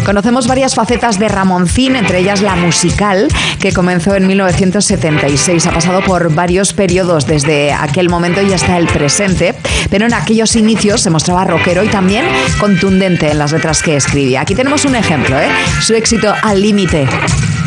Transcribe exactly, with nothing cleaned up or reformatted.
Conocemos varias facetas de Ramoncín, entre ellas la musical, que comenzó en mil novecientos setenta y seis. Ha pasado por varios periodos desde aquel momento y hasta el presente, pero en aquellos inicios se mostraba rockero y también contundente en las letras que escribía. Aquí tenemos un ejemplo, ¿eh? Su éxito Al límite.